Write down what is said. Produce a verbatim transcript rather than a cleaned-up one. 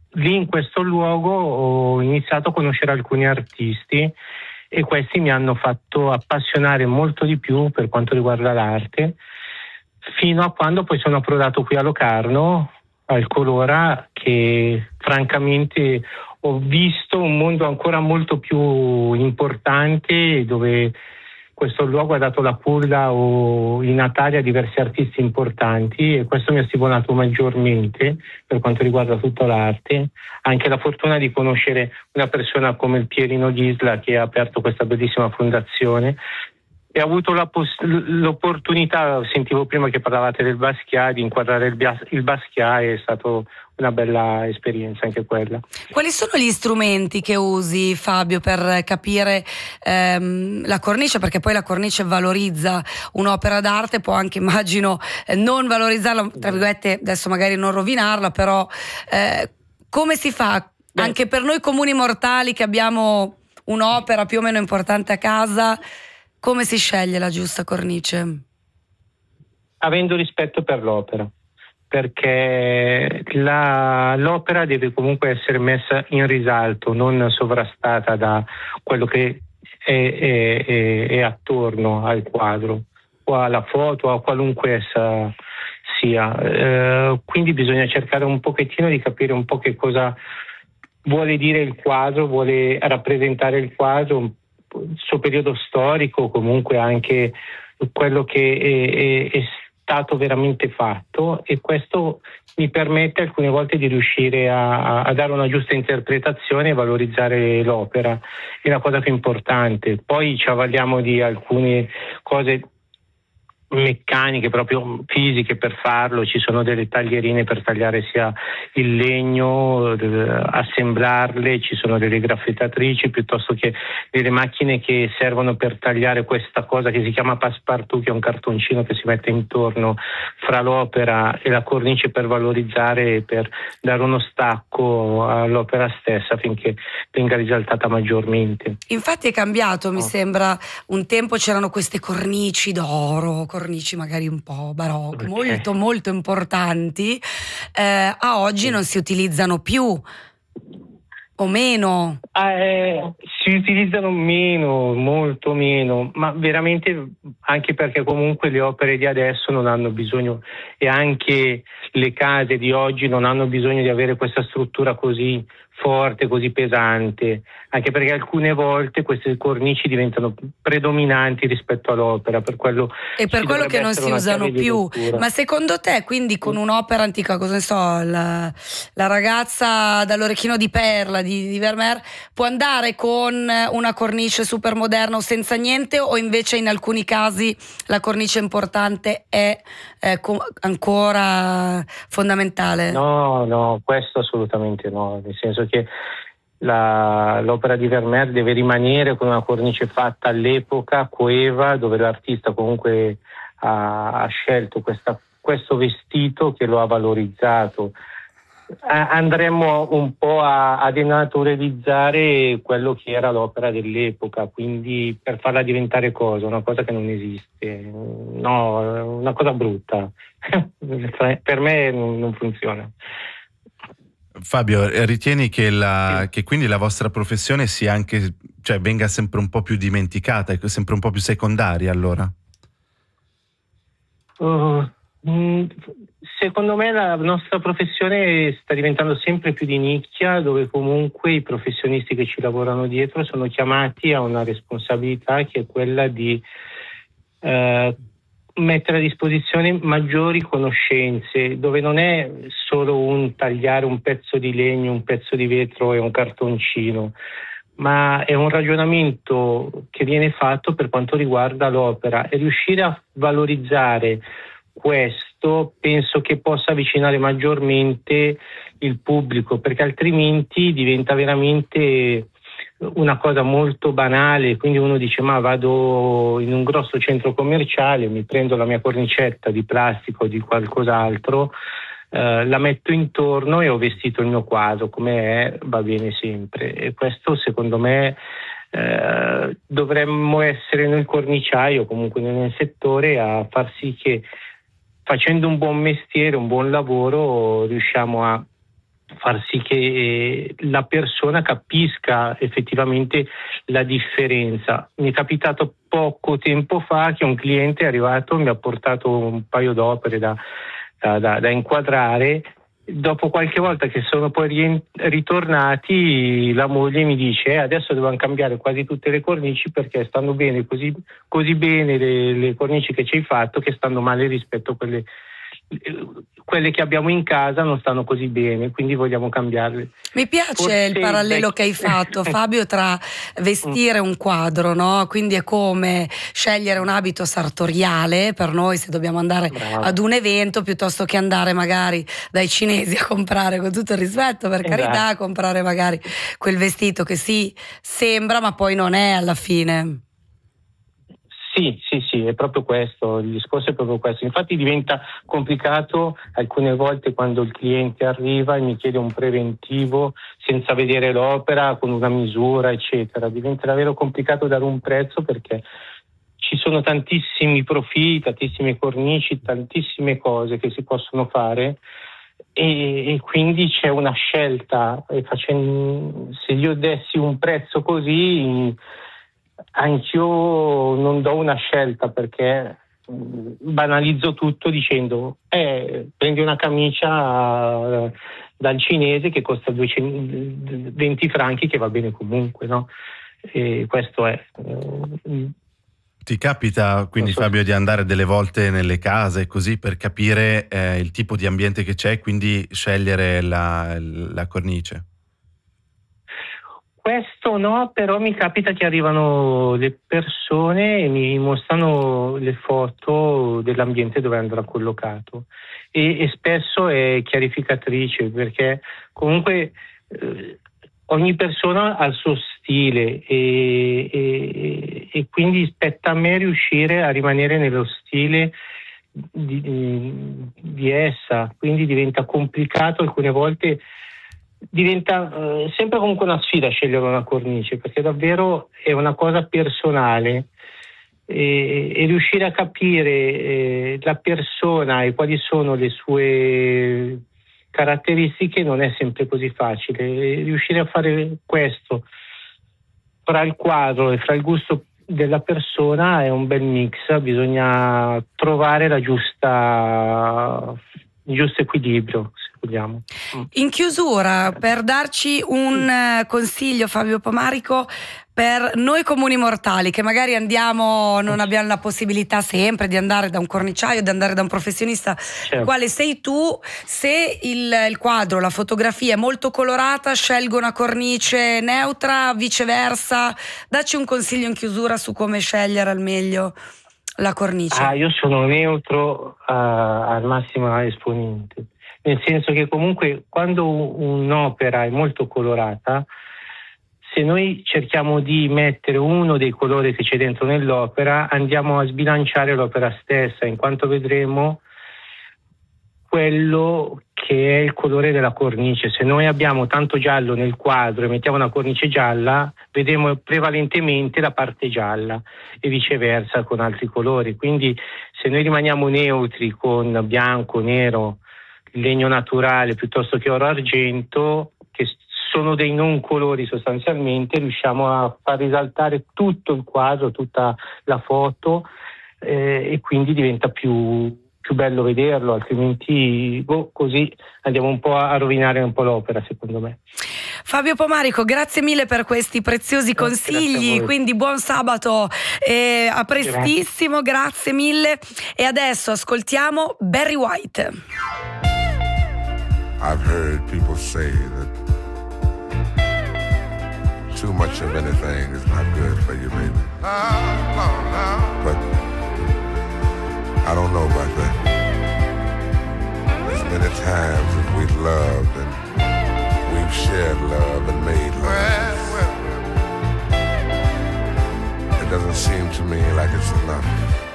lì in questo luogo ho iniziato a conoscere alcuni artisti e questi mi hanno fatto appassionare molto di più per quanto riguarda l'arte, fino a quando poi sono approdato qui a Locarno, al Colora, che francamente ho visto un mondo ancora molto più importante, dove questo luogo ha dato la culla o i natali a diversi artisti importanti, e questo mi ha stimolato maggiormente per quanto riguarda tutta l'arte. Anche la fortuna di conoscere una persona come il Pierino Ghisla, che ha aperto questa bellissima fondazione, e ho avuto la poss- l'opportunità, sentivo prima che parlavate del Basquiat, di inquadrare il, Bia- il Basquiat, è stato una bella esperienza anche quella. Quali sono gli strumenti che usi, Fabio, per capire ehm, la cornice? Perché poi la cornice valorizza un'opera d'arte, può anche, immagino, eh, non valorizzarla, tra virgolette, adesso magari non rovinarla, però eh, come si fa? Beh, anche per noi comuni mortali che abbiamo un'opera più o meno importante a casa, come si sceglie la giusta cornice? Avendo rispetto per l'opera, perché la, l'opera deve comunque essere messa in risalto, non sovrastata da quello che è, è, è, è attorno al quadro o alla foto o a qualunque essa sia. Eh, quindi bisogna cercare un pochettino di capire un po' che cosa vuole dire il quadro, vuole rappresentare il quadro, il suo periodo storico, comunque anche quello che è, è, è stato veramente fatto, e questo mi permette alcune volte di riuscire a, a dare una giusta interpretazione e valorizzare l'opera. È la cosa più importante. Poi ci avvaliamo di alcune cose meccaniche, proprio fisiche, per farlo. Ci sono delle taglierine per tagliare sia il legno, eh, assemblarle, ci sono delle graffettatrici, piuttosto che delle macchine che servono per tagliare questa cosa che si chiama passepartout, che è un cartoncino che si mette intorno fra l'opera e la cornice per valorizzare e per dare uno stacco all'opera stessa finché venga risaltata maggiormente. Infatti è cambiato, mi oh. sembra. Un tempo c'erano queste cornici d'oro, cornici magari un po' barocche, okay, molto molto importanti, eh, a oggi sì. non si utilizzano più, o meno? Eh, si utilizzano meno, molto meno, ma veramente anche perché comunque le opere di adesso non hanno bisogno, e anche le case di oggi non hanno bisogno di avere questa struttura così forte, così pesante, anche perché alcune volte queste cornici diventano predominanti rispetto all'opera, per quello e per quello che non si usano più. Ma secondo te, quindi, con un'opera antica, cosa ne so, la, la ragazza dall'orecchino di perla di, di Vermeer può andare con una cornice super moderna o senza niente, o invece in alcuni casi la cornice importante è eh, com- ancora fondamentale? No, no, questo assolutamente no, nel senso che la, l'opera di Vermeer deve rimanere con una cornice fatta all'epoca, coeva, dove l'artista comunque ha, ha scelto questa, questo vestito che lo ha valorizzato. A, andremmo un po' a, a denaturalizzare quello che era l'opera dell'epoca, quindi per farla diventare cosa? Una cosa che non esiste, no, una cosa brutta. Per me non, non funziona. Fabio, ritieni che, la, sì. che quindi la vostra professione sia anche, cioè venga sempre un po' più dimenticata, sempre un po' più secondaria allora? Uh, mh, secondo me la nostra professione sta diventando sempre più di nicchia, dove comunque i professionisti che ci lavorano dietro sono chiamati a una responsabilità che è quella di uh, mettere a disposizione maggiori conoscenze, dove non è solo un tagliare un pezzo di legno, un pezzo di vetro e un cartoncino, ma è un ragionamento che viene fatto per quanto riguarda l'opera, e riuscire a valorizzare questo penso che possa avvicinare maggiormente il pubblico, perché altrimenti diventa veramente una cosa molto banale. Quindi uno dice: ma vado in un grosso centro commerciale, mi prendo la mia cornicetta di plastica o di qualcos'altro, eh, la metto intorno e ho vestito il mio quadro, come è, va bene sempre. E questo secondo me eh, dovremmo essere noi corniciai, o comunque nel settore, a far sì che, facendo un buon mestiere, un buon lavoro, riusciamo a far sì che la persona capisca effettivamente la differenza. Mi è capitato poco tempo fa che un cliente è arrivato, mi ha portato un paio d'opere da, da, da, da inquadrare. Dopo qualche volta che sono poi ritornati, la moglie mi dice eh, adesso devono cambiare quasi tutte le cornici perché stanno bene così, così bene le, le cornici che ci hai fatto che stanno male rispetto a quelle quelle che abbiamo in casa non stanno così bene, quindi vogliamo cambiarle. Mi piace Forse il parallelo che hai fatto, Fabio, tra vestire un quadro, no? Quindi è come scegliere un abito sartoriale per noi se dobbiamo andare Bravo. ad un evento, piuttosto che andare magari dai cinesi a comprare, con tutto il rispetto per esatto. carità, a comprare magari quel vestito che sì, sembra ma poi non è alla fine. Sì, sì, sì, è proprio questo, il discorso è proprio questo. Infatti diventa complicato alcune volte quando il cliente arriva e mi chiede un preventivo senza vedere l'opera, con una misura, eccetera. Diventa davvero complicato dare un prezzo perché ci sono tantissimi profili, tantissime cornici, tantissime cose che si possono fare e, e quindi c'è una scelta. E facendo, se io dessi un prezzo così, anch'io non do una scelta perché banalizzo tutto dicendo eh, prendi una camicia uh, dal cinese che costa duecento venti franchi che va bene comunque, no? E questo è. Uh, Ti capita quindi so. Fabio di andare delle volte nelle case così per capire eh, il tipo di ambiente che c'è e quindi scegliere la, la cornice? Questo no, però mi capita che arrivano le persone e mi mostrano le foto dell'ambiente dove andrà collocato e, e spesso è chiarificatrice perché comunque eh, ogni persona ha il suo stile e, e, e quindi spetta a me riuscire a rimanere nello stile di, di, di essa, quindi diventa complicato alcune volte. Diventa eh, sempre comunque una sfida scegliere una cornice perché davvero è una cosa personale e, e riuscire a capire eh, la persona e quali sono le sue caratteristiche non è sempre così facile e riuscire a fare questo fra il quadro e fra il gusto della persona è un bel mix, bisogna trovare la giusta il giusto equilibrio, se vogliamo. In chiusura, per darci un uh, consiglio, Fabio Pomarico, per noi comuni mortali che magari andiamo, non abbiamo la possibilità sempre di andare da un corniciaio, di andare da un professionista, certo. Quale sei tu? Se il, il quadro, la fotografia è molto colorata, scelgo una cornice neutra, viceversa, dacci un consiglio in chiusura su come scegliere al meglio la cornice. Ah, io sono neutro uh, al massimo esponente, nel senso che comunque quando un'opera è molto colorata, se noi cerchiamo di mettere uno dei colori che c'è dentro nell'opera, andiamo a sbilanciare l'opera stessa, in quanto vedremo quello che è il colore della cornice. Se noi abbiamo tanto giallo nel quadro e mettiamo una cornice gialla, vedremo prevalentemente la parte gialla e viceversa con altri colori. Quindi se noi rimaniamo neutri con bianco, nero, legno naturale piuttosto che oro argento, che sono dei non colori sostanzialmente, riusciamo a far risaltare tutto il quadro, tutta la foto eh, e quindi diventa più, più bello vederlo, altrimenti boh, così andiamo un po' a rovinare un po' l'opera, secondo me. Fabio Pomarico, grazie mille per questi preziosi grazie, consigli, grazie quindi buon sabato e a prestissimo, grazie. grazie mille e adesso ascoltiamo Barry White. I've heard people say that too much of anything is not good for you, baby. No, no, no. But I don't know about that. There's many times that we've loved and we've shared love and made love. Well, well, well. It doesn't seem to me like it's enough.